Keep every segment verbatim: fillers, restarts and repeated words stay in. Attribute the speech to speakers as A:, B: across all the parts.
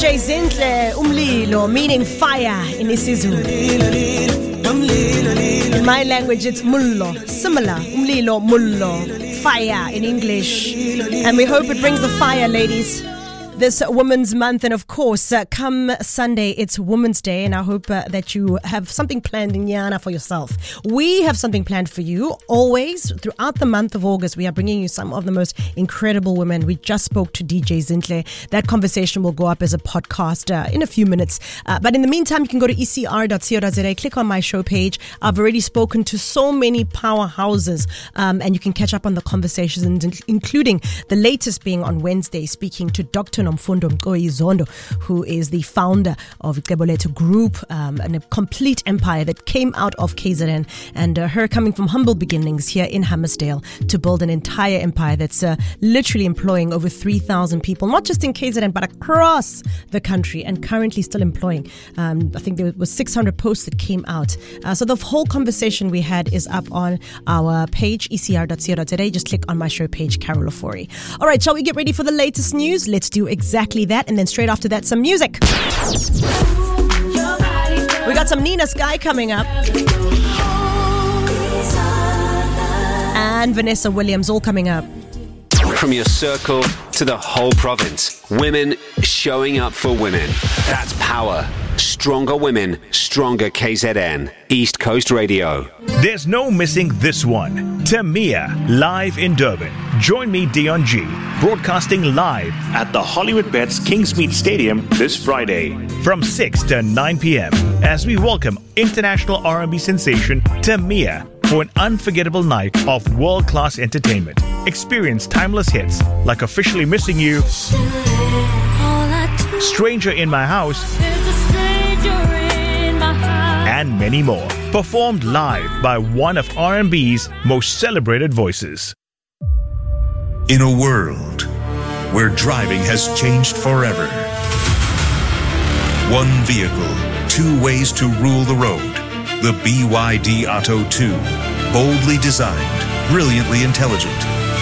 A: J Zinhle, umlilo, meaning fire in isiZulu. In my language, it's mullo, similar, umlilo, mullo, fire in English. And we hope it brings the fire, ladies, this Women's Month. And of course, uh, come Sunday, it's Women's Day, and I hope uh, that you have something planned in Yana for yourself. We have something planned for you always throughout the month of August. We are bringing you some of the most incredible women. We just spoke to D J Zinhle. That conversation will go up as a podcast uh, in a few minutes. Uh, but in the meantime, you can go to e c r dot co dot z a, click on my show page. I've already spoken to so many powerhouses, um, and you can catch up on the conversations, including the latest being on Wednesday, speaking to Doctor Nomfundo Mkoyi-Zondo, who is the founder of Icebo Group, um, and a complete empire that came out of K Z N, and uh, her coming from humble beginnings here in Hammersdale to build an entire empire that's uh, literally employing over three thousand people, not just in K Z N, but across the country, and currently still employing. Um, I think there was six hundred posts that came out. Uh, so the whole conversation we had is up on our page, e c r dot co dot z a. Just click on my show page, Carol Ofori. All right, shall we get ready for the latest news? Let's do exactly that, and then straight after that, some music. We got some Nina Sky coming up, and Vanessa Williams all coming up.
B: From your circle to the whole province, women showing up for women. That's power. Stronger women, stronger K Z N. East Coast Radio.
C: There's no missing this one. Tamia, live in Durban. Join me, Dion G, broadcasting live
D: at the Hollywood Bets Kingsmead Stadium this Friday
C: from six to nine p.m. as we welcome international R and B sensation Tamia for an unforgettable night of world-class entertainment. Experience timeless hits like Officially Missing You, Stranger in My House, and many more. Performed live by one of R and B's most celebrated voices.
E: In a world where driving has changed forever, one vehicle, two ways to rule the road. The B Y D Atto two. Boldly designed, brilliantly intelligent.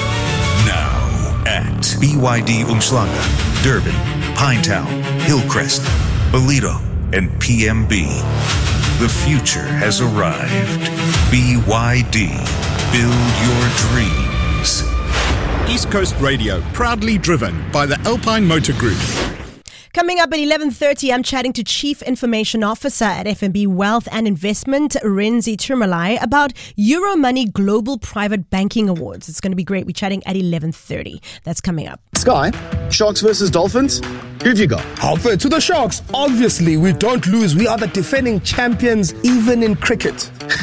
E: Now at B Y D Umhlanga, Durban, Pinetown, Hillcrest, Ballito, and P M B. The future has arrived. B Y D. Build your dreams.
F: East Coast Radio, proudly driven by the Alpine Motor Group.
A: Coming up at eleven thirty, I'm chatting to Chief Information Officer at F N B Wealth and Investment, Renzi Turmalai, about Euromoney Global Private Banking Awards. It's going to be great. We're chatting at eleven thirty. That's coming up.
G: Sky, Sharks versus Dolphins. Who've you got?
H: I'll fair to the Sharks. Obviously, we don't lose. We are the defending champions, even in cricket.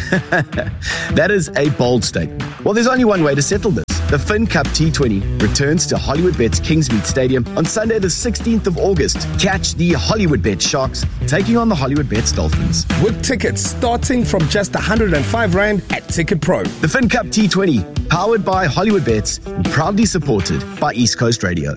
G: That is a bold statement. Well, there's only one way to settle this. The Fin Cup T twenty returns to Hollywood Bets Kingsmead Stadium on Sunday the sixteenth of August. Catch the Hollywood Bets Sharks taking on the Hollywood Bets Dolphins.
H: With tickets starting from just one hundred five rand at Ticket Pro.
G: The Fin Cup T twenty, powered by Hollywood Bets and proudly supported by East Coast Radio.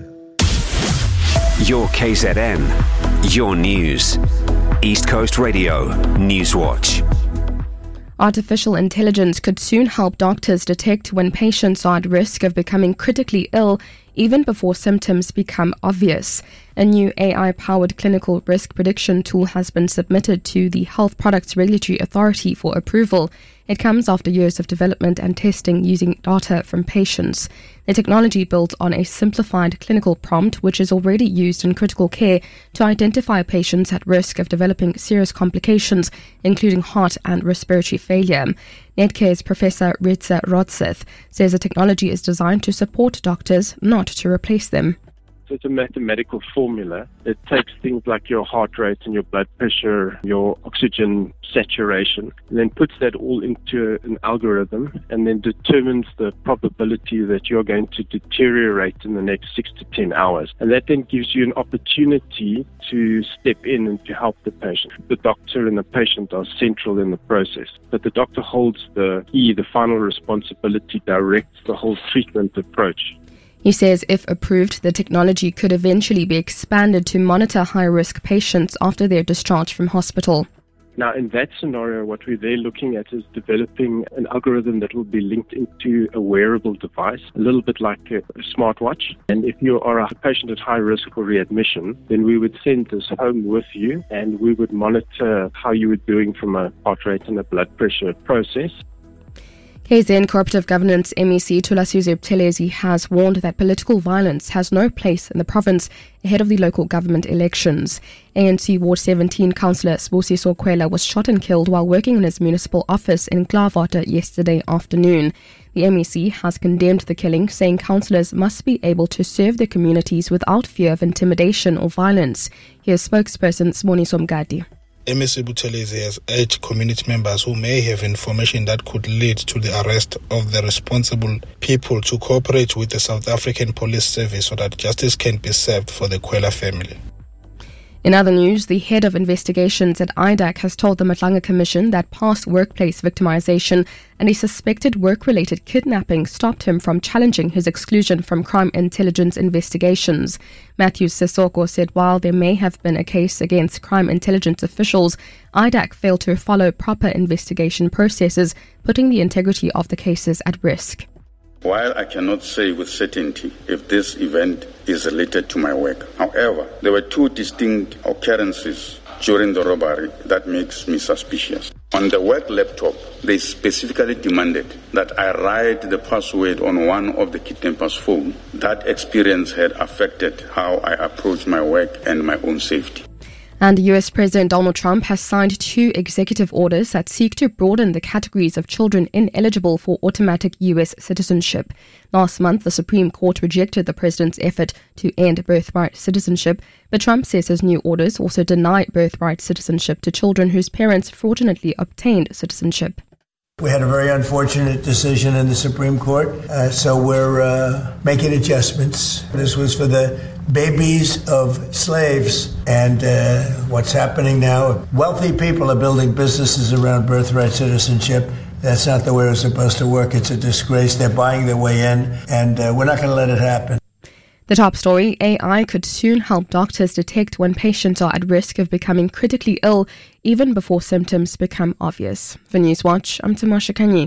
B: Your K Z N, your news. East Coast Radio, Newswatch.
I: Artificial intelligence could soon help doctors detect when patients are at risk of becoming critically ill even before symptoms become obvious. A new A I-powered clinical risk prediction tool has been submitted to the Health Products Regulatory Authority for approval. It comes after years of development and testing using data from patients. The technology builds on a simplified clinical prompt which is already used in critical care to identify patients at risk of developing serious complications, including heart and respiratory failure. Netcare's Professor Ritza Rodseth says the technology is designed to support doctors, not to replace them.
J: So it's a mathematical formula. It takes things like your heart rate and your blood pressure, your oxygen saturation, and then puts that all into an algorithm and then determines the probability that you're going to deteriorate in the next six to ten hours. And that then gives you an opportunity to step in and to help the patient. The doctor and the patient are central in the process, but the doctor holds the key, the final responsibility, directs the whole treatment approach.
I: He says if approved, the technology could eventually be expanded to monitor high-risk patients after their discharge from hospital.
J: Now, in that scenario, what we're there looking at is developing an algorithm that will be linked into a wearable device, a little bit like a, a smartwatch. And if you are a patient at high risk for readmission, then we would send this home with you, and we would monitor how you were doing from a heart rate and a blood pressure process.
I: K Z N Cooperative Governance M E C Thulasizwe Buthelezi has warned that political violence has no place in the province ahead of the local government elections. A N C Ward seventeen councillor Sibusiso Kwela was shot and killed while working in his municipal office in Klaarwater yesterday afternoon. The M E C has condemned the killing, saying councillors must be able to serve their communities without fear of intimidation or violence. Here's spokesperson Smoniso Mgadi.
K: M E C Buthelezi has urged community members who may have information that could lead to the arrest of the responsible people to cooperate with the South African Police Service so that justice can be served for the Kwela family.
I: In other news, the head of investigations at I D A C has told the Matlanga Commission that past workplace victimization and a suspected work-related kidnapping stopped him from challenging his exclusion from crime intelligence investigations. Matthew Sissoko said while there may have been a case against crime intelligence officials, I D A C failed to follow proper investigation processes, putting the integrity of the cases at risk.
L: While I cannot say with certainty if this event is related to my work, however, there were two distinct occurrences during the robbery that makes me suspicious. On the work laptop, they specifically demanded that I write the password on one of the kidnappers' phone. That experience had affected how I approach my work and my own safety.
I: And U S President Donald Trump has signed two executive orders that seek to broaden the categories of children ineligible for automatic U S citizenship. Last month, the Supreme Court rejected the president's effort to end birthright citizenship, but Trump says his new orders also deny birthright citizenship to children whose parents fraudulently obtained citizenship.
M: We had a very unfortunate decision in the Supreme Court, uh, so we're uh, making adjustments. This was for the babies of slaves, and uh, what's happening now, wealthy people are building businesses around birthright citizenship. That's not the way it's supposed to work. It's a disgrace. They're buying their way in, and uh, we're not going to let it happen.
I: The top story, A I could soon help doctors detect when patients are at risk of becoming critically ill, even before symptoms become obvious. For Newswatch, I'm Tamasha Kanyi.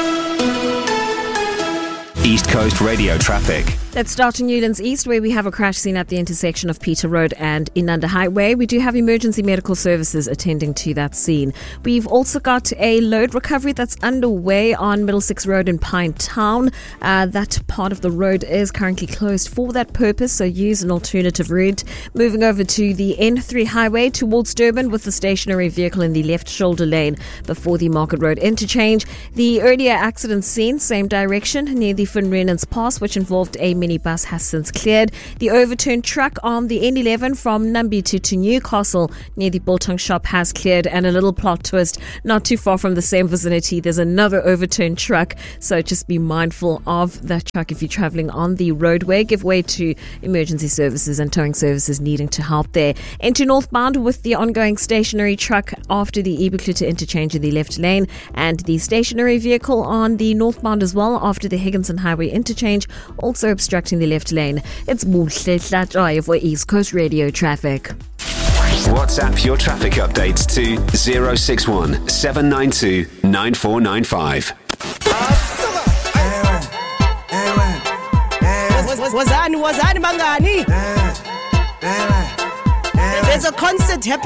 B: East Coast Radio traffic.
N: Let's start in Newlands East, where we have a crash scene at the intersection of Peter Road and Inanda Highway. We do have emergency medical services attending to that scene. We've also got a load recovery that's underway on Middlesex Road in Pinetown. Uh, that part of the road is currently closed for that purpose, so use an alternative route. Moving over to the N three highway towards Durban with the stationary vehicle in the left shoulder lane before the Market Road interchange. The earlier accident scene, same direction, near the Van Rennans Pass, which involved a minibus, has since cleared. The overturned truck on the N eleven from Nambiti to Newcastle near the Biltong shop has cleared, and a little plot twist, not too far from the same vicinity, there's another overturned truck, so just be mindful of that truck if you're travelling on the roadway. Give way to emergency services and towing services needing to help there. Into northbound with the ongoing stationary truck after the Ibukluta interchange in the left lane, and the stationary vehicle on the northbound as well after the Higginson Highway interchange, also obstructing the left lane. It's Muhle Hlatshwayo for East Coast Radio traffic.
B: WhatsApp your traffic updates to zero six one seven nine two nine four nine five.
A: Wazani, wazani, bangani. There's a concert happening.